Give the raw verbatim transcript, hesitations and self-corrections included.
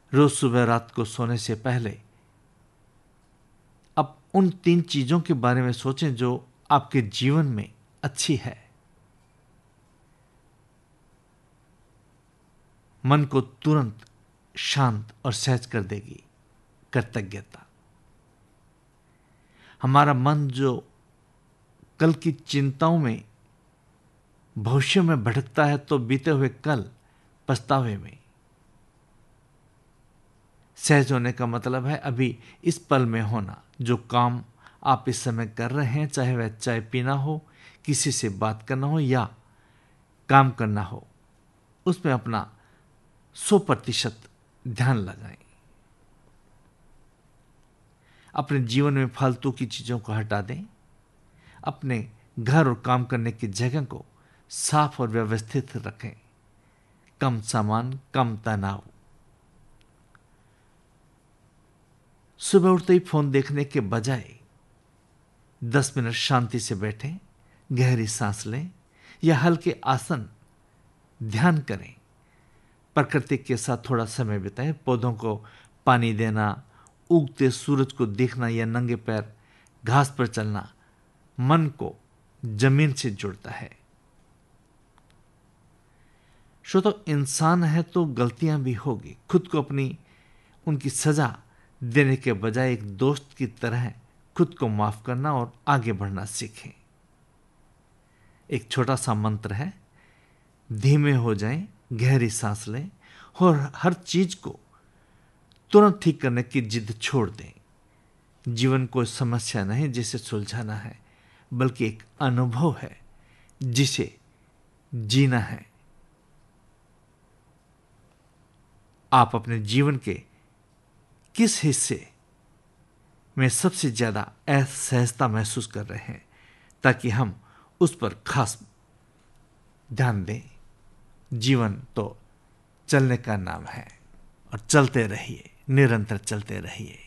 रोज सुबह रात को सोने से पहले अब उन तीन चीजों के बारे में सोचें जो आपके जीवन में अच्छी है। मन को तुरंत शांत और सहज कर देगी कृतज्ञता। हमारा मन जो कल की चिंताओं में भविष्य में भटकता है तो बीते हुए कल पछतावे में। सहज होने का मतलब है अभी इस पल में होना। जो काम आप इस समय कर रहे हैं, चाहे वह चाय पीना हो, किसी से बात करना हो या काम करना हो, उसमें अपना सौ प्रतिशत ध्यान लगाएं। अपने जीवन में फालतू की चीजों को हटा दें। अपने घर और काम करने की जगह को साफ और व्यवस्थित रखें। कम सामान, कम तनाव। सुबह उठते ही फोन देखने के बजाय दस मिनट शांति से बैठें, गहरी सांस लें या हल्के आसन, ध्यान करें। प्रकृति के साथ थोड़ा समय बिताएं। पौधों को पानी देना, उगते सूरज को देखना या नंगे पैर घास पर चलना मन को जमीन से जोड़ता है। श्रोतो, इंसान है तो गलतियां भी होगी। खुद को अपनी उनकी सजा देने के बजाय एक दोस्त की तरह खुद को माफ करना और आगे बढ़ना सीखें। एक छोटा सा मंत्र है, धीमे हो जाएं, गहरी सांस लें और हर चीज को तुरंत ठीक करने की जिद छोड़ दें। जीवन कोई समस्या नहीं जिसे सुलझाना है, बल्कि एक अनुभव है जिसे जीना है। आप अपने जीवन के किस हिस्से में सबसे ज्यादा असहजता महसूस कर रहे हैं, ताकि हम उस पर खास ध्यान दें। जीवन तो चलने का नाम है और चलते रहिए, निरंतर चलते रहिए।